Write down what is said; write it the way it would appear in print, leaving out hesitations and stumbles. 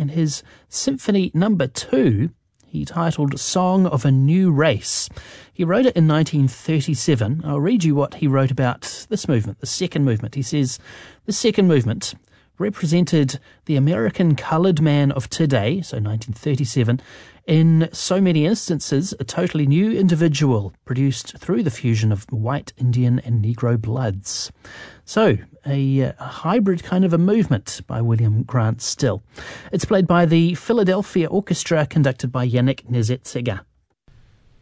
and his Symphony Number 2, he titled Song of a New Race. He wrote it in 1937. I'll read you what he wrote about this movement, the second movement. He says, the second movement represented the American coloured man of today, so 1937, in so many instances, a totally new individual produced through the fusion of white, Indian and Negro bloods. So, a hybrid kind of a movement by William Grant Still. It's played by the Philadelphia Orchestra, conducted by Yannick Nézet-Séguin.